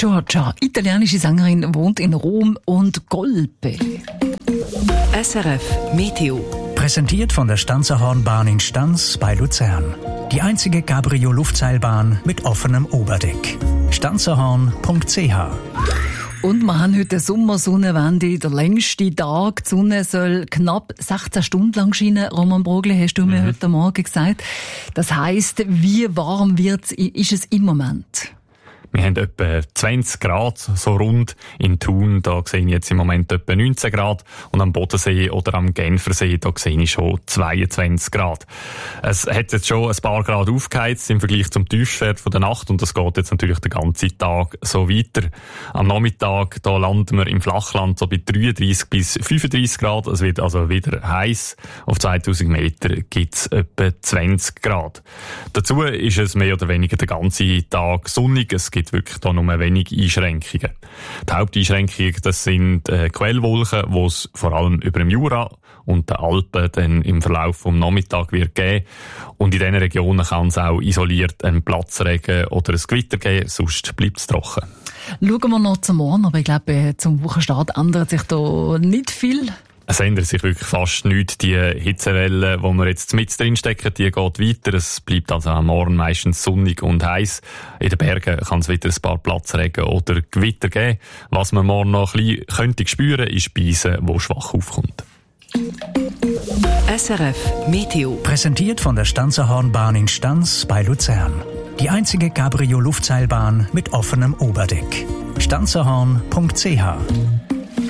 Giorgia, italienische Sängerin, wohnt in Rom und Golpe. SRF Meteo. Präsentiert von der Stanzerhornbahn in Stanz bei Luzern. Die einzige Cabrio-Luftseilbahn mit offenem Oberdeck. stanzerhorn.ch. Und wir haben heute eine Sommersonnenwende, der längste Tag. Die Sonne soll knapp 16 Stunden lang scheinen. Roman Brogli, hast du mir heute Morgen gesagt. Das heisst, wie warm ist es im Moment? Wir haben etwa 20 Grad, so rund. In Thun, da sehe ich jetzt im Moment etwa 19 Grad. Und am Bodensee oder am Genfersee, da sehe ich schon 22 Grad. Es hat jetzt schon ein paar Grad aufgeheizt im Vergleich zum Tiefstwert von der Nacht. Und das geht jetzt natürlich den ganzen Tag so weiter. Am Nachmittag, da landen wir im Flachland so bei 33 bis 35 Grad. Es wird also wieder heiß. Auf 2000 Meter gibt es etwa 20 Grad. Dazu ist es mehr oder weniger den ganzen Tag sonnig. Es gibt wirklich da nur wenig Einschränkungen. Die Haupteinschränkungen, das sind Quellwolken, die es vor allem über dem Jura und den Alpen dann im Verlauf vom Nachmittag wird geben. Und in diesen Regionen kann es auch isoliert einen Platzregen oder ein Gewitter geben, sonst bleibt es trocken. Schauen wir noch zum Morgen, aber ich glaube, zum Wochenstart ändert sich da nicht viel. Es ändert sich wirklich fast nichts. Die Hitzewelle, die wir jetzt mit drin stecken, die geht weiter. Es bleibt also am Morgen meistens sonnig und heiß. In den Bergen kann es wieder ein paar Platzregen oder Gewitter geben. Was man morgen noch ein bisschen könnte spüren, ist Beise, die schwach aufkommt. SRF Meteo. Präsentiert von der Stanzerhornbahn in Stanz bei Luzern. Die einzige Cabrio-Luftseilbahn mit offenem Oberdeck. stanzerhorn.ch.